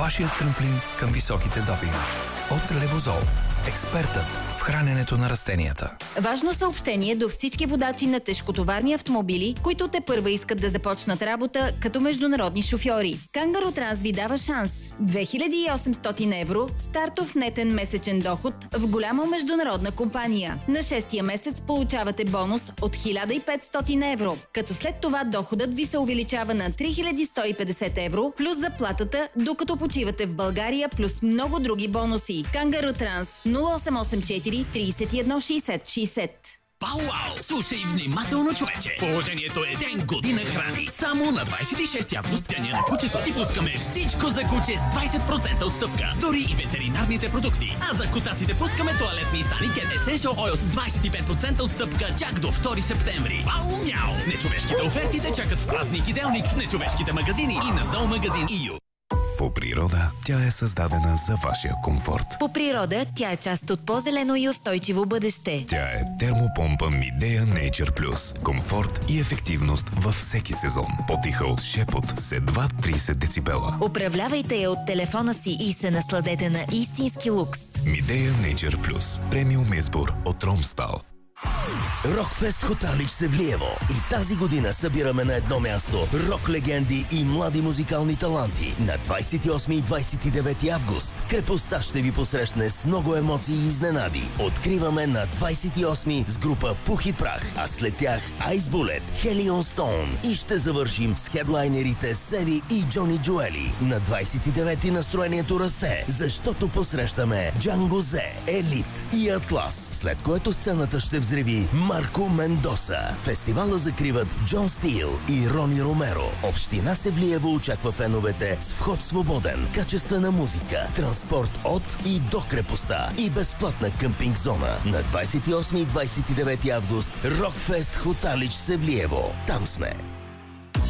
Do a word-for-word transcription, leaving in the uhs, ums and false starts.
Вашият трамплин към високите допинги. От Левозол. Експертът в храненето на растенията. Важно съобщение до всички водачи на тежкотоварни автомобили, които те първа искат да започнат работа като международни шофьори. Кангаро Транс ви дава шанс. две хиляди и осемстотин евро стартов нетен месечен доход в голяма международна компания. На шестия месец получавате бонус от хиляда и петстотин евро, като след това доходът ви се увеличава на три хиляди сто и петдесет евро плюс заплатата, докато почивате в България, плюс много други бонуси. Кангаро Транс нула осем осем четири тридесет и едно шейсет шейсет. Пау-вау! Слушай внимателно, човече! Положението е ден година храни. Само на двадесет и шести август, деня на кучето, ти пускаме всичко за куче с двадесет процента отстъпка. Дори и ветеринарните продукти. А за котаците пускаме тоалетни Саникен Essential Oil с двадесет и пет процента отстъпка чак до втори септември. Пау-мяу! Нечовешките оферти те чакат в празник и делник в нечовешките магазини и на зоомагазин и ю. По природа тя е създадена за вашия комфорт. По природа тя е част от по-зелено и устойчиво бъдеще. Тя е термопомпа Midea Nature Plus. Комфорт и ефективност във всеки сезон. По-тиха от шепот с едва тридесет децибела. Управлявайте я от телефона си и се насладете на истински лукс. Midea Nature Plus. Премиум избор от Ромстал. Рокфест Хоталич Севлиево. И тази година събираме на едно място рок легенди и млади музикални таланти. На двадесет и осми и двадесет и девети август крепостта ще ви посрещне с много емоции и изненади. Откриваме на двадесет и осми с група Пух и Прах, а след тях Ice Bullet, Helion Stone и ще завършим с хедлайнерите Севи и Джони Джуели. На двадесет и девети настроението расте, защото посрещаме Джанго Зе, Елит и Атлас, след което сцената ще взриви Марко Мендоса. Фестивала закриват Джон Стил и Рони Ромеро. Община Севлиево очаква феновете с вход свободен, качествена музика, транспорт от и до крепостта и безплатна къмпинг зона. На двадесет и осми и двадесет и девети август Рокфест Хоталич Севлиево. Там сме.